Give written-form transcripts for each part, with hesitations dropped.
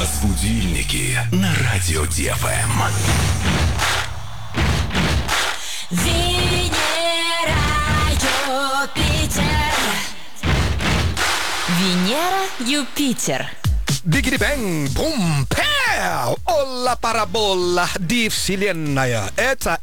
Разбудильники на радио ДФМ. Венера, Юпитер. Венера, Юпитер. Бигги-бэнг, бум, пэу! Олла парабола, ди вселенная. Это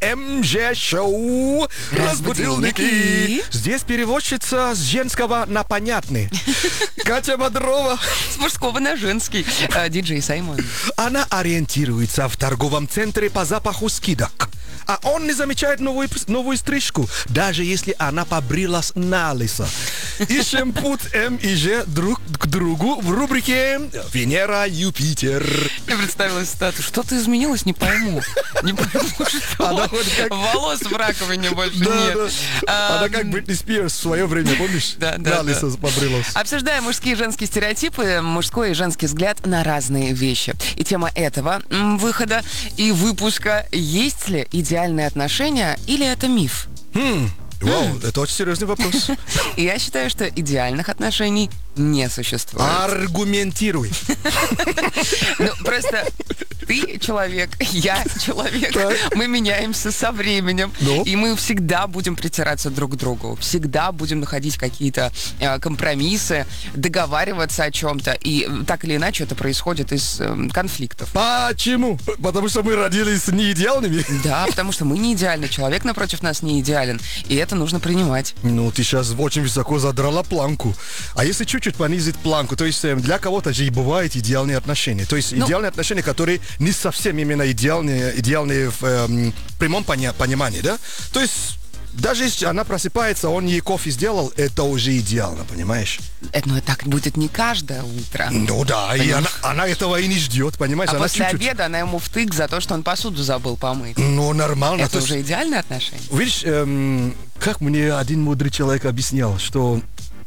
МЖ-шоу «Разбудильники». Здесь переводчица с женского на понятный. Катя Бодрова. С мужского на женский. Диджей Саймон. Она ориентируется в торговом центре по запаху скидок. А он не замечает новую стрижку, даже если она побрилась на лысо. Ищем путь М и Ж друг к другу в рубрике «Венера, Юпитер». Я представила статус. Что-то изменилось, не пойму. Не пойму, что. Она хоть как... Волос в раковине больше Да, нет. да. Она как Бритни Спирс в свое время, помнишь? Да. На лысо побрилась. Обсуждаем мужские и женские стереотипы, мужской и женский взгляд на разные вещи. И тема этого выхода и выпуска: есть ли идеальные отношения или это миф? Вау, это очень серьезный вопрос. И я считаю, что идеальных отношений не существует. Аргументируй. Ну, просто ты человек, я человек. Так. Мы меняемся со временем. Ну? И мы всегда будем притираться друг к другу. Всегда будем находить какие-то компромиссы, договариваться о чем-то. И так или иначе это происходит из конфликтов. Почему? Потому что мы родились не идеальными? Да, потому что мы не идеальны. Человек напротив нас не идеален. И это нужно принимать. Ну, ты сейчас очень высоко задрала планку. А если чуть-чуть понизить планку, то есть для кого-то же и бывают идеальные отношения. То есть идеальные отношения, которые не совсем именно идеальные в прямом понимании, да? То есть даже если она просыпается, он ей кофе сделал, это уже идеально, понимаешь? Но так будет не каждое утро. Ну да, и она этого и не ждет, понимаешь? А Она после чуть-чуть... обеда она ему втык за то, что он посуду забыл помыть. Ну, нормально. Это уже идеальные отношения? Видишь, как мне один мудрый человек объяснял, что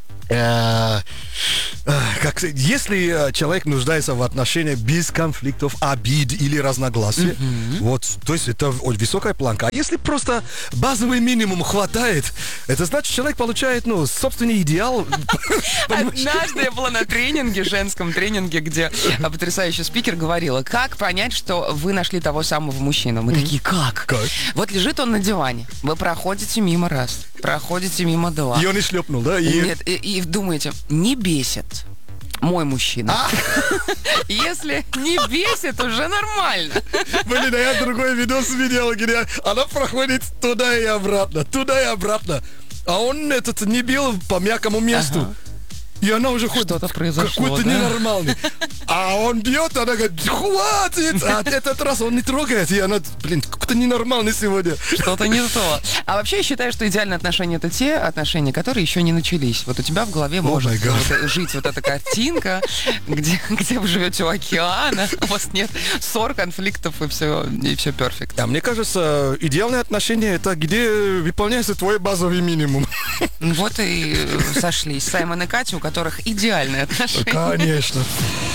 если человек нуждается в отношениях без конфликтов, обид или разногласий, вот, то есть это очень высокая планка. А если просто базовый минимум хватает, это значит, человек получает, собственный идеал. Однажды я была на тренинге, женском тренинге, где потрясающий спикер говорила: как понять, что вы нашли того самого мужчину? Мы такие: как? Вот лежит он на диване, вы проходите мимо раз, проходите мимо два. И он и шлепнул, да? Нет, и думаете, не бесит мой мужчина. Если не бесит, уже нормально. Блин, а я другой видос видел, где она проходит туда и обратно, а он не бил по мягкому месту. И она уже хоть что-то произошло, какой-то да? ненормальный. А он бьет, она говорит: хватит! А этот раз он не трогает, и она, какой-то ненормальный сегодня. Что-то не то. А вообще я считаю, что идеальные отношения — это те отношения, которые еще не начались. Вот у тебя в голове может жить вот эта картинка, где вы живете у океана, у вас нет ссор, конфликтов и все перфект. А мне кажется, идеальные отношения — это где выполняется твой базовый минимум. Вот и сошлись Саймон и Катя, у которых идеальные отношения. Конечно.